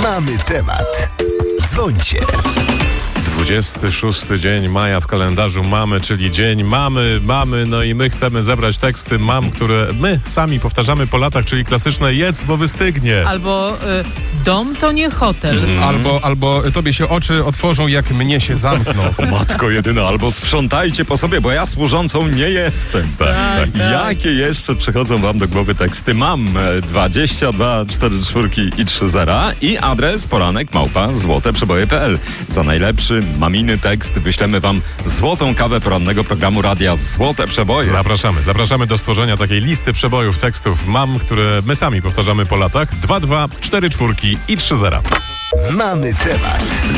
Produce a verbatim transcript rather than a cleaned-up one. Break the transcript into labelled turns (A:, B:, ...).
A: Mamy temat. Dzwońcie.
B: dwudziesty szósty dzień maja w kalendarzu mamy, czyli dzień mamy, mamy, no i my chcemy zebrać teksty mam, które my sami powtarzamy po latach, czyli klasyczne jedz, bo wystygnie.
C: Albo y, dom to nie hotel.
B: Mhm.
D: Albo, albo tobie się oczy otworzą, jak mnie się zamkną.
E: Matko jedyna, albo sprzątajcie po sobie, bo ja służącą nie jestem.
B: Tak, tak.
E: Jakie jeszcze przychodzą wam do głowy teksty? Mam e, dwadzieścia dwa cztery czwórki i trzy zera i adres poranek małpa złoteprzeboje kropka p l. Za najlepszy maminy tekst wyślemy wam złotą kawę porannego programu radia Złote Przeboje.
B: Zapraszamy, zapraszamy do stworzenia takiej listy przebojów tekstów mam, które my sami powtarzamy po latach. dwa dwa cztery czwórki i trzy zera.
A: Mamy temat.